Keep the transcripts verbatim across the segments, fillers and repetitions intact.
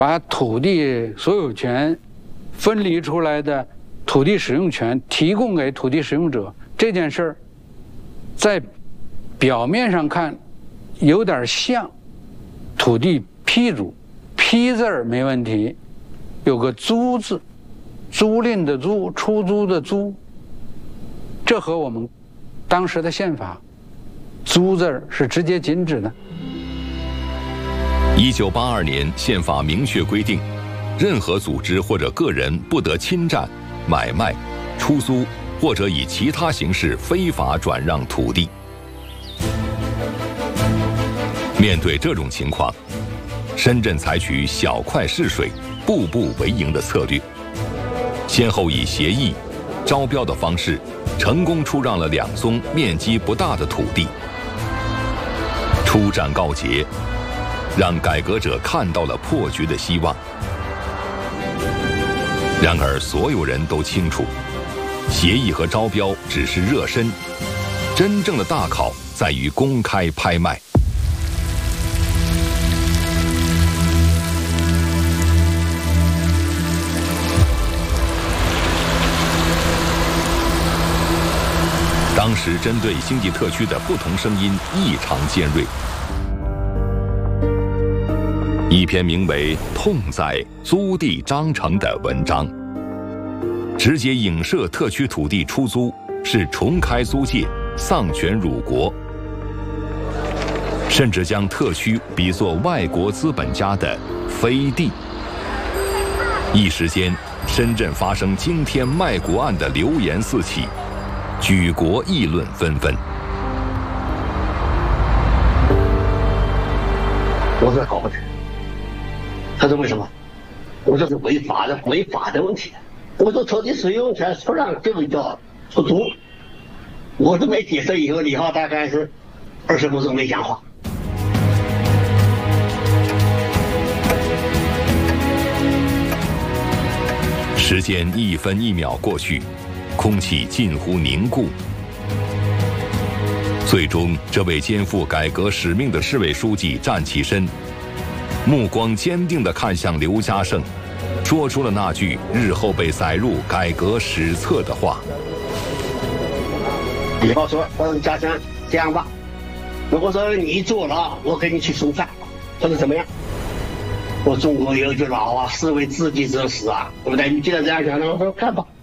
把土地所有权分离出来的土地使用权提供给土地使用者这件事儿，在表面上看有点像土地批租，批字儿没问题，有个租字，租赁的租，出租的租，这和我们当时的宪法租字儿是直接禁止的。 一九八二年宪法明确规定，任何组织或者个人不得侵占、买卖、出租或者以其他形式非法转让土地。面对这种情况，深圳采取小块试水、步步为营的策略，先后以协议、招标的方式，成功出让了两宗面积不大的土地。初战告捷，让改革者看到了破局的希望。然而，所有人都清楚，协议和招标只是热身，真正的大考在于公开拍卖。当时针对经济特区的不同声音异常尖锐。一篇名为《痛在租地章程》的文章，直接影射特区土地出租是重开租界、丧权辱国，甚至将特区比作外国资本家的飞地。一时间，深圳发生惊天卖国案的流言四起，举国议论纷纷。 我说搞不成。他说为什么？我说是违法的，违法的问题。我说土地使用权出让就叫出租。我都没解释以后，李浩大概是二十分钟没讲话。 时间一分一秒过去，空气近乎凝固。最终，这位肩负改革使命的市委书记站起身，目光坚定地看向刘家胜，说出了那句日后被载入改革史册的话。 李浩说：“我说家乡这样吧，如果说你坐牢，我给你去送饭，或者怎么样？我中国有一句老话，士为知己者死啊，对不对？你既然这样想，那我说看吧。”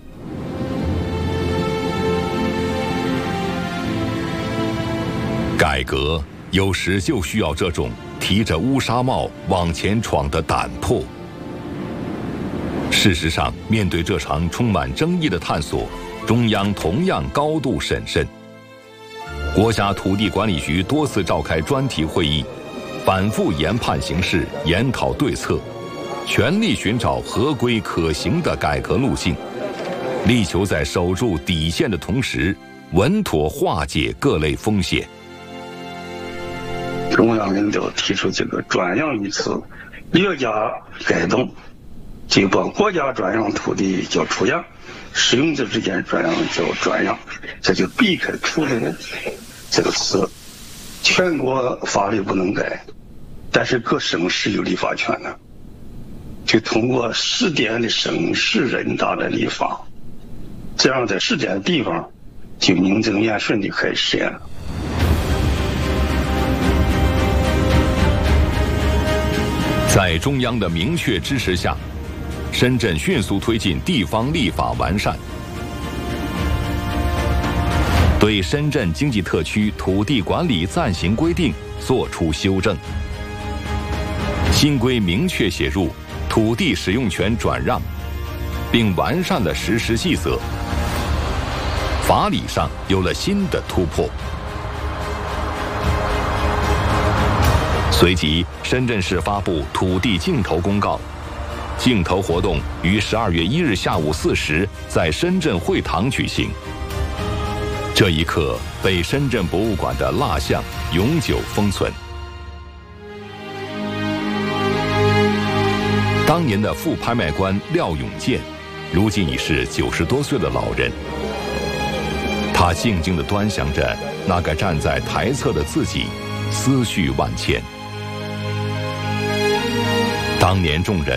改革有时就需要这种提着乌纱帽往前闯的胆魄。事实上，面对这场充满争议的探索，中央同样高度审慎。国家土地管理局多次召开专题会议，反复研判形势，研讨对策，全力寻找合规可行的改革路径，力求在守住底线的同时，稳妥化解各类风险。 中央领导提出这个转让一词，略加改动，就把国家转让土地叫出让，使用者之间转让叫转让，这就避开出让这个词。全国法律不能改，但是各省市有立法权呢，就通过试点的省市人大的立法，这样在试点的地方就名正言顺地开始实验了。 在中央的明确支持下，深圳迅速推进地方立法完善，对深圳经济特区土地管理暂行规定作出修正。新规明确写入土地使用权转让，并完善了实施细则，法理上有了新的突破。随即，深圳市发布土地竞投公告，竞投活动于十二月一日下午四时在深圳会堂举行。这一刻被深圳博物馆的蜡像永久封存。当年的副拍卖官廖永健，如今已是九十多岁的老人。他静静地端详着那个站在台侧的自己，思绪万千。 当年众人